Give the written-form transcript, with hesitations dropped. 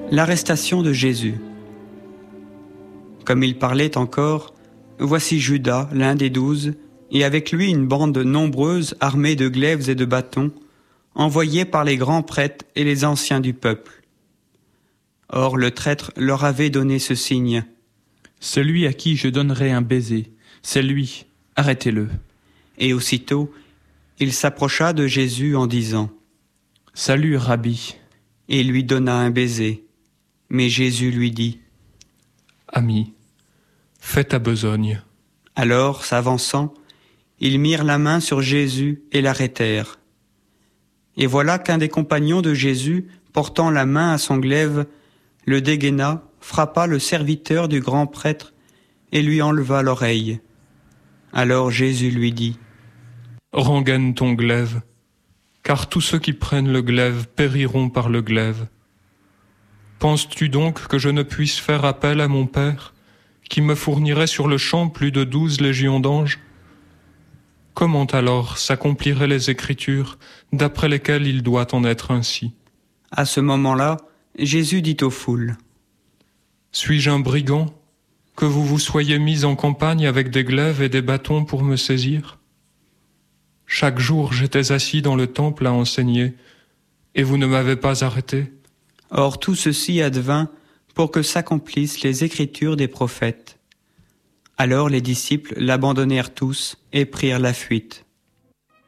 L'arrestation de Jésus. Comme il parlait encore, voici Judas, l'un des 12, et avec lui une bande nombreuse armée de glaives et de bâtons, envoyés par les grands prêtres et les anciens du peuple. Or le traître leur avait donné ce signe. « Celui à qui je donnerai un baiser, c'est lui, arrêtez-le. » Et aussitôt, il s'approcha de Jésus en disant « Salut, Rabbi !» et lui donna un baiser. Mais Jésus lui dit « Ami, fais ta besogne. » Alors, s'avançant, ils mirent la main sur Jésus et l'arrêtèrent. Et voilà qu'un des compagnons de Jésus, portant la main à son glaive, le dégaina, frappa le serviteur du grand prêtre et lui enleva l'oreille. Alors Jésus lui dit « Rengaine ton glaive, car tous ceux qui prennent le glaive périront par le glaive. Penses-tu donc que je ne puisse faire appel à mon Père, qui me fournirait sur le champ plus de 12 légions d'anges? Comment alors s'accompliraient les Écritures, d'après lesquelles il doit en être ainsi? » À ce moment-là, Jésus dit aux foules « Suis-je un brigand, que vous vous soyez mis en campagne avec des glaives et des bâtons pour me saisir? Chaque jour j'étais assis dans le temple à enseigner, et vous ne m'avez pas arrêté. » Or tout ceci advint pour que s'accomplissent les Écritures des prophètes. Alors les disciples l'abandonnèrent tous et prirent la fuite.